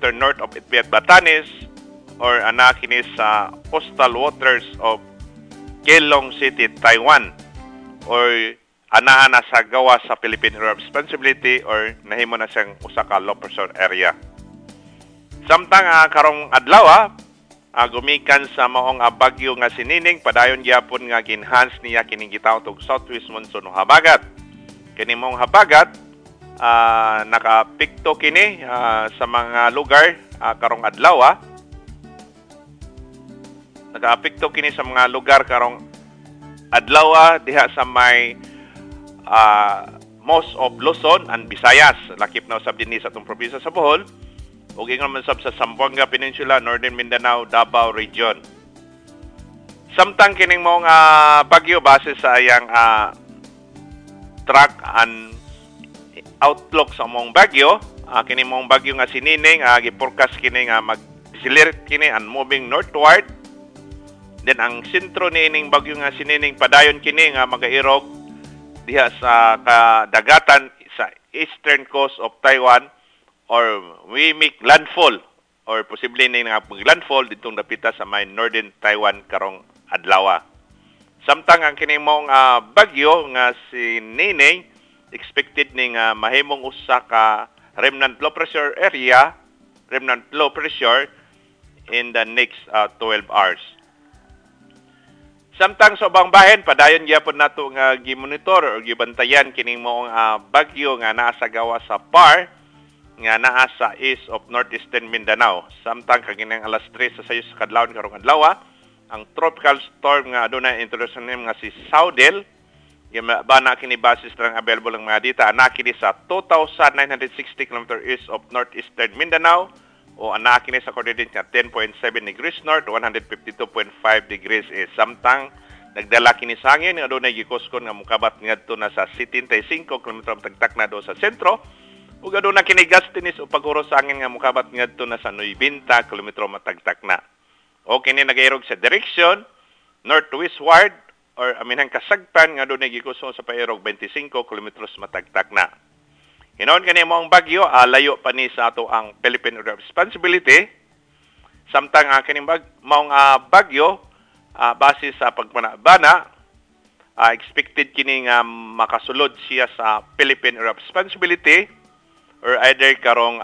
km north of Itbiat, Batanes, or ana kini sa coastal waters of Keelung City, Taiwan, or anahan na sa gawa sa Philippine Area of Responsibility or nahimo na siyang usa ka low pressure area. Samtang karong adlaw gumikan sa maong bagyo nga sinining, padayon gyapon nga ginhance niya kining gitawag og southwest monsoon o habagat. Kini mong habagat nakapikto kini sa mga lugar karong adlaw. Nakapikto kini sa mga lugar karong adlaw diha sa may most of Luzon and Visayas. Lakip na usab dinhi sa atong probinsya sa Bohol. Ug ingon man sab sa Zamboanga Peninsula, Northern Mindanao, Davao Region. Samtang kining mong bagyo base sa iyang track and outlook sa mong bagyo, kining mong bagyo nga sinining gi-forecast kini nga mag-decelerate kini and moving northward. Then ang sentro niining bagyo nga sinining padayon kini nga magairog diha sa kadagatan sa eastern coast of Taiwan, or we make landfall or posible na nga pag-landfall ditong dapita sa may northern Taiwan karong adlaw. Samtang ang kining mong bagyo nga si Nining expected ning mahimong usa ka remnant low pressure area, remnant low pressure in the next 12 hours. Samtang sa ubang bahin, padayon gyapon nato nga gi-monitor or gibantayan kining moong bagyo nga naa sa gawa sa PAR nga naa sa east of northeastern Mindanao. Samtang kaginang alas 3 sa sayo sa kadlawon karong adlaw, ang tropical storm nga adunay introduction name nga si Saudel, bana kini basis lang available ang mga data, anakini sa 2,960 km east of northeastern Mindanao, o anakini sa coordinate nga 10.7 degrees north, 152.5 degrees east. Samtang nagdala kini sa hangin nga adunay gikuskon nga mukabat ngadto na sa 75 km tagtak na do sa sentro, ug aduna kini gastinis o paghuros sa hangin nga mukabat ngadto na sa 90 km matagtak na. O kini nagairog sa direction northwestward or aminang kasagpan nga adunay gikuskon sa pairog 25 km matagtak na. Hinon kani mo ang bagyo, layo pa ni sa ato ang Philippine Area of Responsibility. Samtang kini maong bagyo base sa pagpanabana, expected kini nga makasulod siya sa Philippine Area of Responsibility or either karong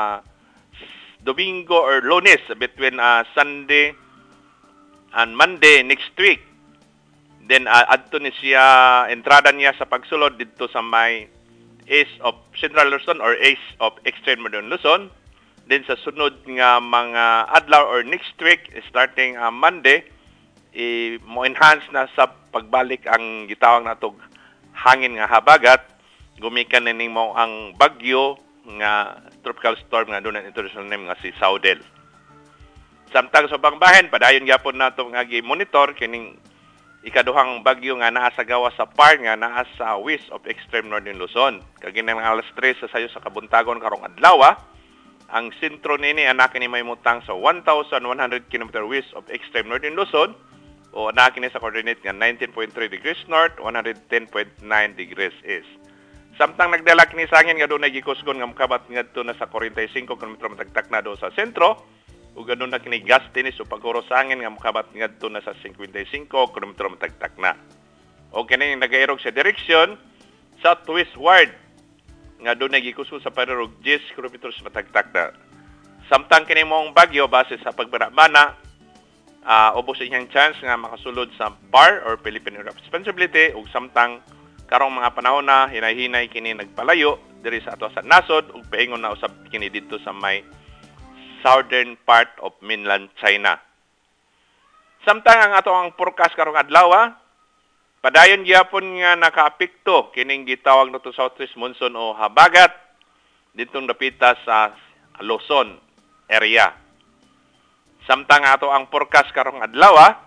Domingo or Lunes, between Sunday and Monday next week. Then adto ni siya, entrada niya sa pagsulod dito sa may east of Central Luzon or east of extreme Northern Luzon. Then sa sunod nga mga adlaw or next week, starting Monday, mo-enhance na sa pagbalik ang gitawag natog hangin nga habagat. Gumikan na mo ang bagyo nga tropical storm nga doon ang international name nga si Saudel. Samtang sa bangbahen, padayon gyapon nato nga gi-monitor kining ikaduhang bagyo nga naa sa gawa sa PAR nga naa sa west of extreme northern Luzon. Kaginang alas 3 sa sayo sa kabuntagon karong adlaw, ang sentro nini anak ni may mutang sa 1,100 km west of extreme northern Luzon, o anak ni sa coordinate nga 19.3 degrees north, 110.9 degrees east. Samtang nagdala kini sa hangin nga doon na gikusgon nga mukabat ngadto na sa 45 km matagtak na do sa sentro, ug ganun na kini gastinis o paghuros sa hangin nga mukabat ngadto na sa 55 km matagtak na. O kini nagairog sa direksyon southwestward nga doon na gikusgon sa parirog 10 km matagtak na. Samtang kini moong bagyo base sa pagbanabana, ubos iyang chance nga makasulod sa PAR or Philippine Area of Responsibility, ug samtang karong mga panahon na hinay-hinay kini nagpalayo diri sa ato sa nasod ug paingon na usab kini dito sa may southern part of mainland China. Samtang ang ato ang forecast karong adlaw, padayon gyapon nga nakaapekto kining gitawag nato southwest monsoon o habagat ditong dapita sa Luzon area. Samtang ato ang forecast karong adlaw,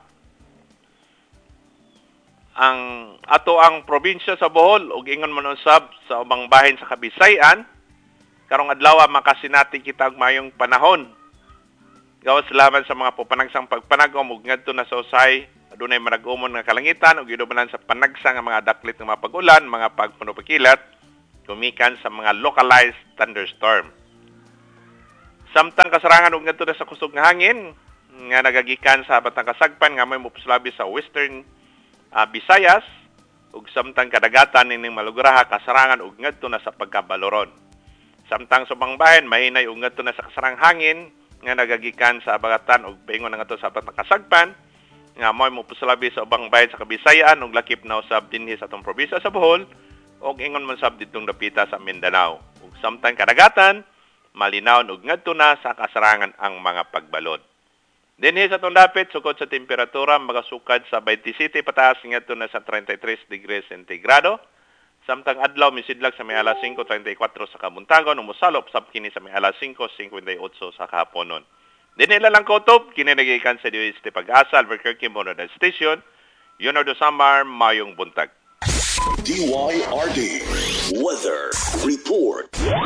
ang ato ang probinsya sa Bohol ug ingon man usab sa ubang bahin sa Kabisayan, karong adlaw makasinati kita og mayong panahon. Gawas salamat sa mga panagsang pagpanagom ug ngadto na sa usay adunay marag-umon nga kalangitan ug gidubanan sa panagsang nga mga daklit nga mga pag-ulan, mga pagpuno-pakilat, gumikan sa mga localized thunderstorm. Samtang kasarangan ug ngadto na sa kusog nga hangin nga nagagikan sa batang kasagpan nga may mopuslabi sa western Visayas ug samtang kadagatan ning malugraha kasarangan ug ngadto na sa pagkabaloron. Samtang subang bahin mahinay ug ngadto na sa kasarang hangin nga nagagikan sa abagatan ug paingon na ngadto sa batang kasagpan nga mo'y mopuslabi sa ubang bahin sa Kabisayan ug lakip na usab dinhi sa atong probinsya sa Bohol ug ingon man sab didtong dapita sa Mindanao. Ug samtang kadagatan malinawon ug ngadto na sa kasarangan ang mga pagbalod. Dinhi sa atong dapit sukod sa temperatura magasukad sa 27 pataas ngadto na sa 33 degrees centigrado. Samtang adlaw misidlag sa may alas 5:34 sa kabuntagon ug mosalop sab kini sa may alas 5:58 sa kahaponon. Dinhi lang kutob kini nagikan sa DOST Pag-asa Albuquerque Mononal Station. Yun do Samar mayong buntag. DYRD Weather Report.